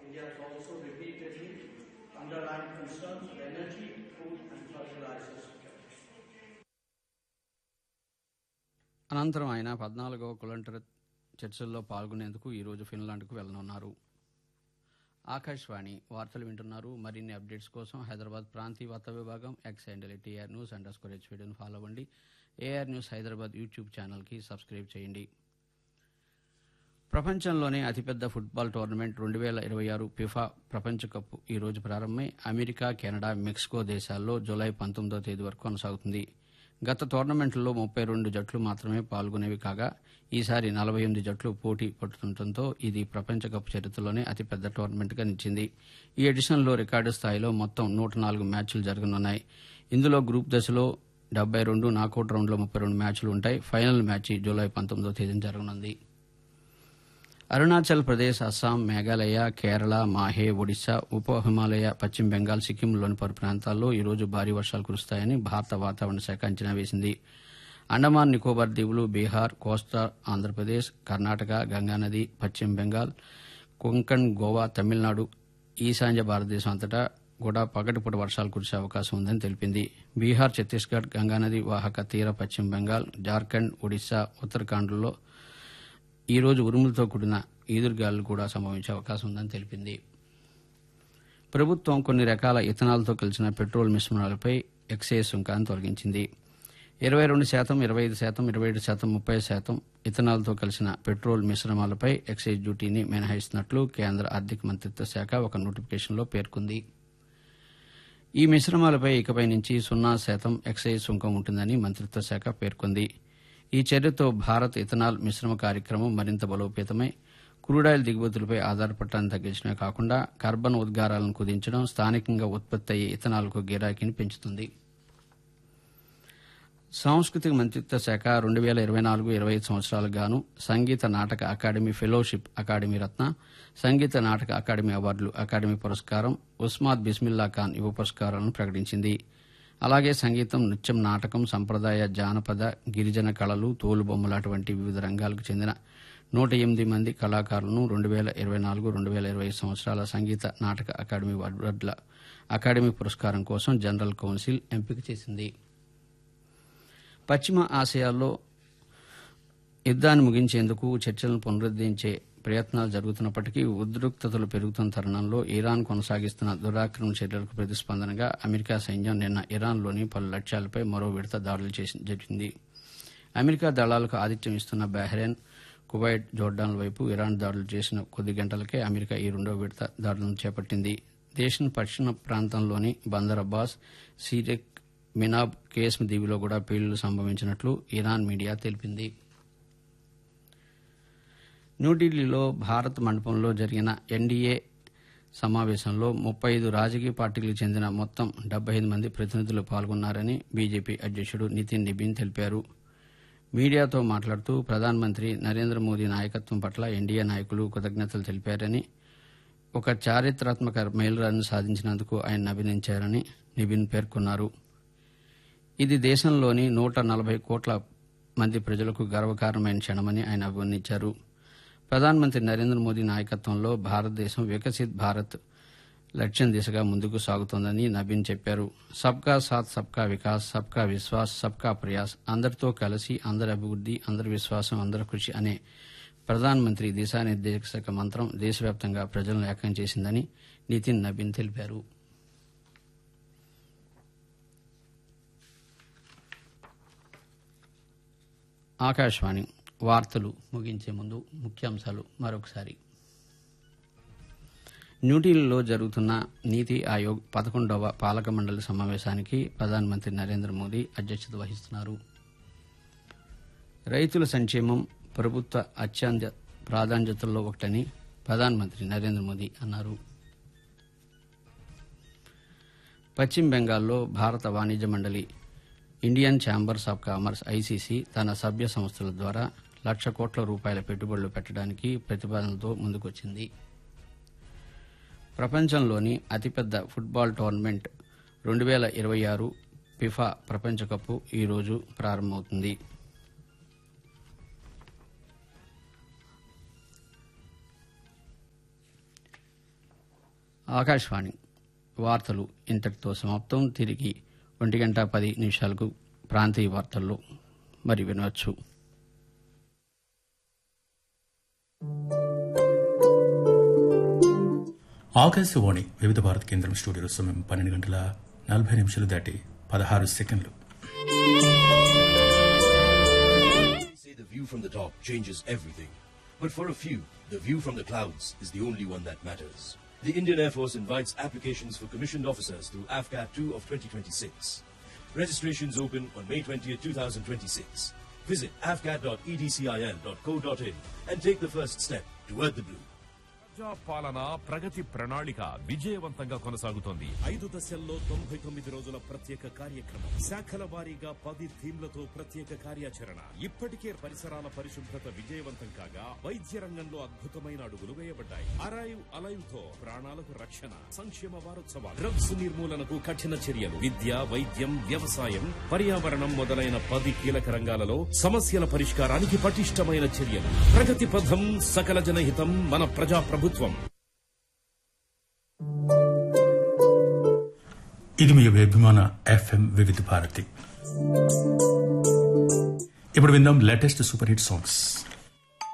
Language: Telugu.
India has also repeatedly underlined concerns of energy, food and fertilizers. అనంతరం ఆయన 14వ కులంటర్ చర్చల్లో పాల్గొనేందుకు ఈరోజు ఫిన్లాండ్కు వెళ్లనున్నారు. ఆకాశవాణి వార్తలు వింటున్నారు. మరిన్ని అప్డేట్స్ కోసం హైదరాబాద్ ప్రాంతీయ వార్తా విభాగం ఎక్స్ హ్యాండిల్ @AR_News_HVDను ఫాలో అవ్వండి. ఏఆర్ న్యూస్ హైదరాబాద్ యూట్యూబ్ ఛానల్కి సబ్స్క్రైబ్ చేయండి. ప్రపంచంలోనే అతిపెద్ద ఫుట్బాల్ టోర్నమెంట్ 2026 ఫిఫా ప్రపంచ కప్ ఈ రోజు ప్రారంభమై అమెరికా, కెనడా, మెక్సికో దేశాల్లో జూలై 19వ తేదీ వరకు కొనసాగుతుంది. గత టోర్నమెంట్లలో 32 జట్లు మాత్రమే పాల్గొనేవి కాగా ఈసారి 48 జట్లు పోటీ పడుతుండటంతో ఇది ప్రపంచ కప్ చరిత్రలోనే అతిపెద్ద టోర్నమెంట్గా నిలిచింది. ఈ ఎడిషన్లో రికార్డు స్థాయిలో మొత్తం 104 మ్యాచ్లు జరగనున్నాయి. ఇందులో గ్రూప్ దశలో 72, నాకౌట్ రౌండ్లో 32 మ్యాచ్లు ఉంటాయి. ఫైనల్ మ్యాచ్ జూలై 19వ తేదీన జరగనుంది. అరుణాచల్ ప్రదేశ్, అస్సాం, మేఘాలయ, కేరళ, మాహే, ఒడిశా, ఉప హిమాలయ, పశ్చిమ బెంగాల్, సిక్కింలోని పలు ప్రాంతాల్లో ఈరోజు భారీ వర్షాలు కురుస్తాయని భారత వాతావరణ శాఖ అంచనా వేసింది. అండమాన్ నికోబార్ దీవులు, బీహార్, కోస్తా ఆంధ్రప్రదేశ్, కర్ణాటక, గంగానది, పశ్చిమ బెంగాల్, కొంకణ్, గోవా, తమిళనాడు, ఈశాన్య భారతదేశం అంతటా కూడా పగటిపూట వర్షాలు కురిసే అవకాశం ఉందని తెలిపింది. బీహార్, ఛత్తీస్గఢ్, గంగానది వాహక తీర పశ్చిమ బెంగాల్, జార్ఖండ్, ఒడిశా, ఉత్తరాఖండ్లో ఈ రోజు ఉరుములతో కూడిన ఈదురుగాలులు కూడా సంభవించే అవకాశం ఉందని తెలిపింది. ప్రభుత్వం కొన్ని రకాల ఇథనాల్తో కలిసిన పెట్రోల్ మిశ్రమాలపై ఎక్సైజ్ సుంకాన్ని తొలగించింది. 22%, 25%, 27%, 30% ఇథనాల్తో కలిసిన పెట్రోల్ మిశ్రమాలపై ఎక్సైజ్ డ్యూటీని మినహాయిస్తున్నట్లు కేంద్ర ఆర్థిక మంత్రిత్వ శాఖ ఒక నోటిఫికేషన్లో పేర్కొంది. ఈ మిశ్రమాలపై ఇకపై నుంచి 0% ఎక్సైజ్ సుంకం ఉంటుందని మంత్రిత్వ శాఖ పేర్కొంది. ఈ చర్యతో భారత్ ఇథనాల్ మిశ్రమ కార్యక్రమం మరింత బలోపేతమై క్రూడాయిల్ దిగుమతులపై ఆధారపడటాన్ని తగ్గించడమే కాకుండా కార్బన్ ఉద్గారాలను కుదించడం, స్థానికంగా ఉత్పత్తి అయ్యే ఇథనాల్కు గిరాకీని పెంచుతుంది. సాంస్కృతిక మంత్రిత్వ శాఖ 2024-25 సంవత్సరాలకు గాను Sangeet Natak academy fellowship, academy రత్న, సంగీత నాటక అకాడమీ అవార్డులు, అకాడమీ పురస్కారం, ఉస్మాద్ బిస్మిల్లా ఖాన్ యువ పురస్కారాలను ప్రకటించింది. అలాగే సంగీతం, నృత్యం, నాటకం, సంప్రదాయ, జానపద, గిరిజన కళలు, తోలుబొమ్మలాట వంటి వివిధ రంగాలకు చెందిన 108 మంది కళాకారులను 2024-2025 సంవత్సరాల సంగీత నాటక అకాడమీ అవార్డుల అకాడమీ పురస్కారం కోసం జనరల్ కౌన్సిల్ ఎంపిక చేసింది. పశ్చిమ ఆసియాలో యుద్దాన్ని ముగించేందుకు చర్చలను పునరుద్దరించే ప్రయత్నాలు జరుగుతున్నప్పటికీ ఉద్రిక్తతలు పెరుగుతున్న తరుణంలో ఇరాన్ కొనసాగిస్తున్న దురాక్రమణ చర్యలకు ప్రతిస్పందనగా అమెరికా సైన్యం నిన్న ఇరాన్లోని పలు లక్ష్యాలపై మరో విడత దాడులు జరిగింది. అమెరికా దళాలకు ఆతిథ్యం ఇస్తున్న బహ్రెయిన్, కువైట్, జోర్డాన్ల వైపు ఇరాన్ దాడులు చేసిన కొద్ది గంటలకే అమెరికా ఈ రెండో విడత దాడులను చేపట్టింది. దేశం పశ్చిమ ప్రాంతంలోని బందర్ అబ్బాస్, సిరిక్, మినాబ్, కేస్మ్ దీవిలో కూడా పేలుళ్లు సంభవించినట్లు ఇరాన్ మీడియా తెలిపింది. న్యూఢిల్లీలో భారత్ మండపంలో జరిగిన ఎన్డీఏ సమావేశంలో 35 రాజకీయ పార్టీలకు చెందిన మొత్తం 75 మంది ప్రతినిధులు పాల్గొన్నారని బీజేపీ అధ్యక్షుడు నితిన్ నిబిన్ తెలిపారు. మీడియాతో మాట్లాడుతూ ప్రధానమంత్రి నరేంద్ర మోదీ నాయకత్వం పట్ల ఎన్డీఏ నాయకులు కృతజ్ఞతలు తెలిపారని, ఒక చారిత్రాత్మక మైలురాయిని సాధించినందుకు ఆయన అభినందించారని నిబిన్ పేర్కొన్నారు. ఇది దేశంలోని 140 కోట్ల మంది ప్రజలకు గర్వకారణమైన క్షణమని ఆయన అభివర్ణించారు. ప్రధానమంత్రి నరేంద్ర మోదీ నాయకత్వంలో భారతదేశం వికసిత్ భారత్ లక్ష్యం దిశగా ముందుకు సాగుతోందని నబీన్ చెప్పారు. సబ్కా సాత్, సబ్కా వికాస్, సబ్కా విశ్వాస్, సబ్కా ప్రయాస్, అందరితో కలిసి అందరి అభివృద్ది, అందరి విశ్వాసం, అందరి కృషి అనే ప్రధానమంత్రి దిశానిర్దేశక మంత్రం దేశవ్యాప్తంగా ప్రజలను ఏకం చేసిందని నితిన్ నబీన్ తెలిపారు. ఆకాశవాణి వార్తలు ముగించే ముందు ముఖ్యాంశాలు మరొకసారి. న్యూఢిల్లీలో జరుగుతున్న నీతి ఆయోగ్ 11వ పాలక మండలి సమావేశానికి ప్రధానమంత్రి నరేంద్ర మోదీ అధ్యక్షత వహిస్తున్నారు. రైతుల సంక్షేమం ప్రభుత్వ అత్యంత ప్రాధాన్యతల్లో ఒకటని ప్రధానమంత్రి నరేంద్ర మోదీ అన్నారు. పశ్చిమ బెంగాల్లో భారత వాణిజ్య మండలి Indian chambers of commerce ICC తన సభ్య సంస్థల ద్వారా ₹1,00,000 కోట్ల పెట్టుబడులు పెట్టడానికి ప్రతిపాదనలతో ముందుకొచ్చింది. ప్రపంచంలోని అతిపెద్ద ఫుట్బాల్ టోర్నమెంట్ 2026 ఫిఫా ప్రపంచ కప్ ఈ రోజు ప్రారంభమవుతుంది. ఆకాశవాణి వార్తలు ఇంతటితో సమాప్తం. తిరిగి 1:10 ప్రాంతీయ వార్తల్లో మరి వినవచ్చు. ఆకాశవాణి వివిధ భారత కేంద్రం స్టూడియోలో సమయం 12:40 దాటి 16 సెకండ్లు. Say the view from the top changes everything. But for a few, the view from the clouds is the only one that matters. The Indian Air Force invites applications for commissioned officers through AFCAT 2 of 2026. Registrations open on May 20th, 2026. Visit afcat.edcil.co.in and take the first step toward the blue. పాలన ప్రగతి ప్రణాళిక విజయవంతంగా కొనసాగుతోంది. 5 దశల్లో 99 రోజుల ప్రత్యేక కార్యక్రమం, శాఖల వారీగా 10 థీమ్లతో ప్రత్యేక కార్యాచరణ. ఇప్పటికే పరిసరాల పరిశుభ్రత విజయవంతం కాగా వైద్య రంగంలో అద్భుతమైన అడుగులు వేయబడ్డాయి. అరైవ్ అలైవ్ తో ప్రాణాలకు రక్షణ. సంక్షేమ వారోత్సవాలు, డ్రగ్స్ నిర్మూలనకు కఠిన చర్యలు, విద్య, వైద్యం, వ్యవసాయం, పర్యావరణం మొదలైన 10 కీలక రంగాలలో సమస్యల పరిష్కారానికి పటిష్టమైన చర్యలు. ప్రగతి పథం, సకల జనహితం, మన ప్రజా ప్రభుత్వం. ఇది మీ అభిమాన FM వివిధ భారతి. ఇప్పుడు విందాం లేటెస్ట్ సూపర్ హిట్ సాంగ్స్.